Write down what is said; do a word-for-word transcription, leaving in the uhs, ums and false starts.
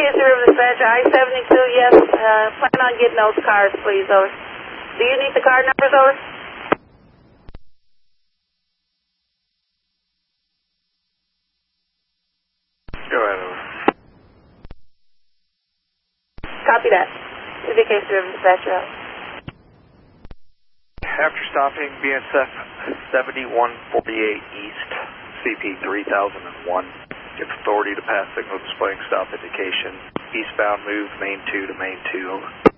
Casey River Dispatch, I seventy-two, yes. Uh, plan on getting those cars, please, over. Do you need the car numbers, over? Go ahead, over. Copy that. This is Casey River Dispatch, out. After stopping B S F seventy-one forty-eight East, C P three thousand one, give authority to pass signal displaying stop indication. Eastbound move, main two to main two, over.